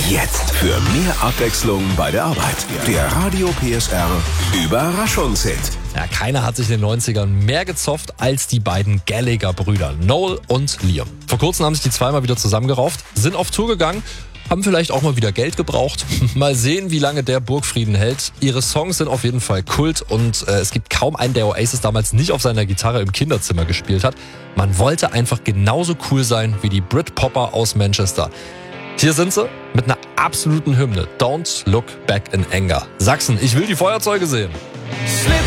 Jetzt für mehr Abwechslung bei der Arbeit. Der Radio PSR Überraschungshit. Ja, keiner hat sich in den 90ern mehr gezofft als die beiden Gallagher-Brüder, Noel und Liam. Vor kurzem haben sich die zweimal wieder zusammengerauft, sind auf Tour gegangen, haben vielleicht auch mal wieder Geld gebraucht. Mal sehen, wie lange der Burgfrieden hält. Ihre Songs sind auf jeden Fall Kult und es gibt kaum einen, der Oasis damals nicht auf seiner Gitarre im Kinderzimmer gespielt hat. Man wollte einfach genauso cool sein wie die Britpopper aus Manchester. Hier sind sie mit einer absoluten Hymne. Don't Look Back in Anger. Sachsen, ich will die Feuerzeuge sehen. Slip